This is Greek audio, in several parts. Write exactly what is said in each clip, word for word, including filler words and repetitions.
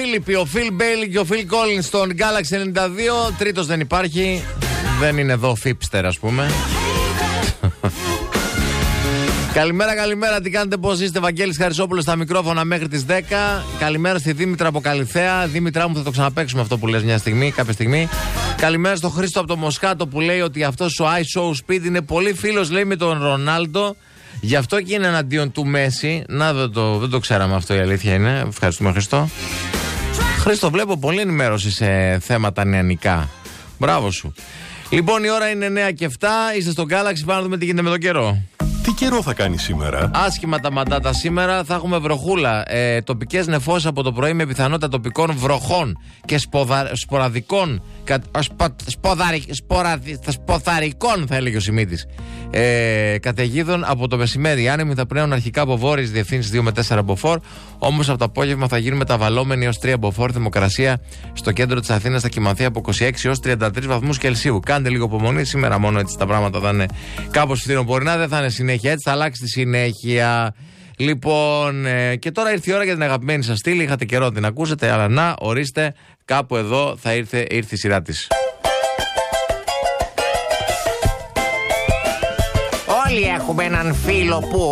Φίλιπποι, ο Phil Bailey και ο Phil Collins στον Galaxy ενενήντα δύο. Τρίτος δεν υπάρχει. Δεν είναι εδώ Fipster, ας πούμε. Καλημέρα, καλημέρα. Τι κάνετε, πώς είστε? Βαγγέλης Χαρισόπουλος στα μικρόφωνα μέχρι τις δέκα. Καλημέρα στη Δήμητρα από Καλιθέα. Δήμητρά μου, θα το ξαναπαίξουμε αυτό που λες μια στιγμή, κάποια στιγμή. Καλημέρα στο Χρήστο από το Μοσχάτο που λέει ότι αυτός ο I Show Speed είναι πολύ φίλος, λέει, με τον Ρονάλντο. Γι' αυτό και είναι εναντίον του Μέση. Να, δεν το, δεν το ξέραμε αυτό, η αλήθεια είναι. Ευχαριστούμε, Χριστό. Χρήστο, βλέπω πολλή ενημέρωση σε θέματα νεανικά. Μπράβο σου. Λοιπόν, η ώρα είναι εννιά και επτά. Είστε στο Galaxy. Πάμε να δούμε τι γίνεται με τον καιρό. Τι καιρό θα κάνει σήμερα? Άσχημα τα μαντάτα σήμερα. Θα έχουμε βροχούλα. Ε, τοπικές νεφώσεις από το πρωί με πιθανότητα τοπικών βροχών και σποδα, σποραδικών. Κα, σπο, σποδαρι, σποραδι, σποδαρικών, θα έλεγε ο Σιμίτης. Ε, καταιγίδων από το μεσημέρι. Οι άνεμοι θα πνέουν αρχικά από βόρειες διευθύνσεις δύο με τέσσερα μποφόρ. Όμως από το απόγευμα θα γίνουν μεταβαλλόμενοι έως τρία μποφόρ. Θερμοκρασία στο κέντρο της Αθήνας θα κοιμανθεί από είκοσι έξι έως τριάντα τρεις βαθμούς Κελσίου. Κάντε λίγο υπομονή. Σήμερα μόνο έτσι τα πράγματα θα είναι κάπως φθινοπορεινά. Δεν θα είναι συνέχεια έτσι. Θα αλλάξει τη συνέχεια. Λοιπόν, ε, και τώρα ήρθε η ώρα για την αγαπημένη σας στήλη. Είχατε καιρό να την ακούσετε, αλλά να, ορίστε, κάπου εδώ θα ήρθε, ήρθε η σειρά της. Όλοι έχουμε έναν φίλο που...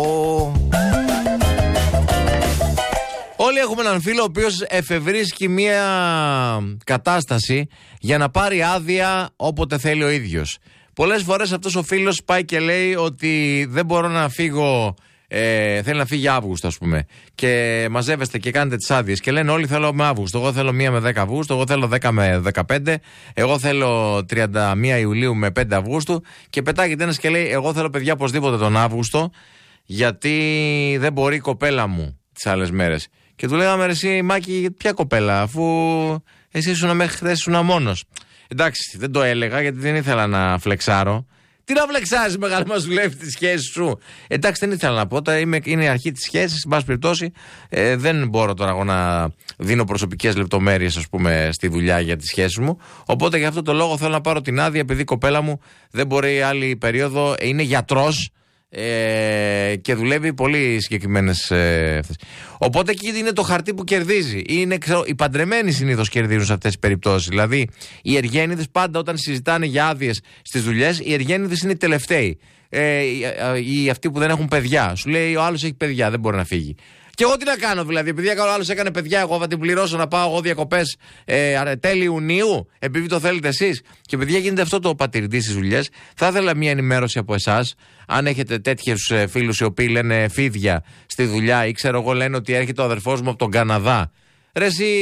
Όλοι έχουμε έναν φίλο ο οποίος εφευρίσκει μια κατάσταση για να πάρει άδεια όποτε θέλει ο ίδιος. Πολλές φορές αυτός ο φίλος πάει και λέει ότι δεν μπορώ να φύγω, ε, θέλει να φύγει Αύγουστο, ας πούμε. Και μαζεύεστε και κάνετε τις άδειες και λένε όλοι θέλω με Αύγουστο. Εγώ θέλω μία με δέκα Αυγούστου, εγώ θέλω δέκα με δεκαπέντε, εγώ θέλω τριάντα μία Ιουλίου με πέντε Αυγούστου. Και πετάγεται ένας και λέει: εγώ θέλω, παιδιά, οπωσδήποτε τον Αύγουστο, γιατί δεν μπορεί η κοπέλα μου τις άλλες μέρες. Και του λέγαμε: εσύ, Μάκη, ποια κοπέλα, αφού εσύ ήσουν μέχρι χθες ήσουν μόνος. Εντάξει, δεν το έλεγα γιατί δεν ήθελα να φλεξάρω. Τι να φλεξάρεις, μεγάλη, μας δουλεύει τη σχέση σου. Εντάξει, δεν ήθελα να πω. Τώρα είμαι, είναι η αρχή της σχέσης. Εν πάση περιπτώσει, ε, δεν μπορώ τώρα εγώ να δίνω προσωπικές λεπτομέρειες, ας πούμε, στη δουλειά για τη σχέση μου. Οπότε για αυτό το λόγο θέλω να πάρω την άδεια, επειδή η κοπέλα μου δεν μπορεί άλλη περίοδο. Είναι γιατρός. Ε, και δουλεύει πολύ συγκεκριμένες ε, οπότε εκεί είναι το χαρτί που κερδίζει. Είναι, ξέρω, οι παντρεμένοι συνήθως κερδίζουν σε αυτές τις περιπτώσεις. Δηλαδή οι εργένιδες πάντα όταν συζητάνε για άδειες στις δουλειές, οι εργένιδες είναι οι τελευταίοι, ε, οι, οι, αυτοί που δεν έχουν παιδιά. Σου λέει ο άλλος έχει παιδιά, δεν μπορεί να φύγει. Και εγώ τι να κάνω, δηλαδή, επειδή ο άλλος έκανε παιδιά, εγώ θα την πληρώσω να πάω εγώ διακοπές ε, τέλη Ιουνίου, επειδή το θέλετε εσείς. Και παιδιά, γίνεται αυτό το πατηρντή στις δουλειές. Θα ήθελα μια ενημέρωση από εσάς, αν έχετε τέτοιους ε, φίλους οι οποίοι λένε φίδια στη δουλειά, ή ξέρω εγώ λένε ότι έρχεται ο αδερφός μου από τον Καναδά. Ρε εσύ,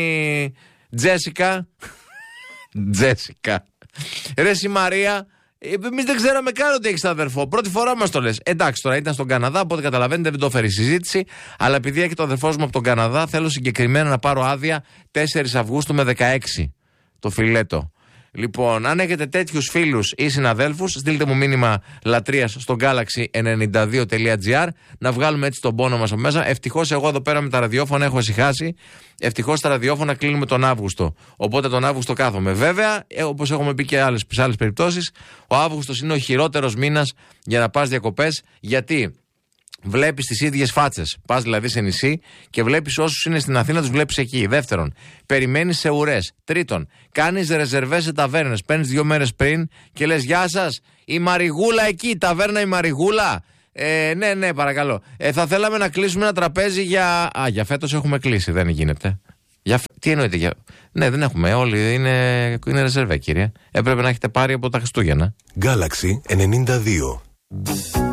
Τζέσικα. Τζέσικα. Ρε εσύ, Μαρία. Εμείς δεν ξέραμε καν ότι έχεις αδερφό. Πρώτη φορά μας το λες. Εντάξει, τώρα ήταν στον Καναδά, οπότε καταλαβαίνετε, δεν το έφερε η συζήτηση. Αλλά επειδή έχει το αδερφός μου από τον Καναδά, θέλω συγκεκριμένα να πάρω άδεια τέσσερις Αυγούστου με δεκαέξι. Το φιλέτο. Λοιπόν, αν έχετε τέτοιους φίλους ή συναδέλφους, στείλτε μου μήνυμα λατρείας στο galaxy ενενήντα δύο τελεία τζι άρ να βγάλουμε έτσι τον πόνο μας από μέσα. Ευτυχώς εγώ εδώ πέρα με τα ραδιόφωνα έχω ησυχάσει. Ευτυχώς τα ραδιόφωνα κλείνουμε τον Αύγουστο. Οπότε τον Αύγουστο κάθομαι. Βέβαια, όπως έχουμε πει και άλλες, σε άλλες περιπτώσεις, ο Αύγουστος είναι ο χειρότερος μήνας για να πας διακοπές. Γιατί? Βλέπεις τις ίδιες φάτσες. Πας δηλαδή σε νησί και βλέπεις όσους είναι στην Αθήνα, τους βλέπεις εκεί. Δεύτερον, περιμένεις σε ουρές. Τρίτον, κάνεις ρεζερβές σε ταβέρνες. Παίρνεις δύο μέρες πριν και λες: γεια σας, η Μαριγούλα εκεί, η ταβέρνα η Μαριγούλα. Ε, ναι, ναι, παρακαλώ. Ε, θα θέλαμε να κλείσουμε ένα τραπέζι για. Α, για φέτος έχουμε κλείσει, δεν γίνεται. Για... Τι εννοείται για. Ναι, δεν έχουμε. Όλοι είναι, είναι ρεζερβέ, κύριε. Έπρεπε να έχετε πάρει από τα Χριστούγεννα. Galaxy ενενήντα δύο.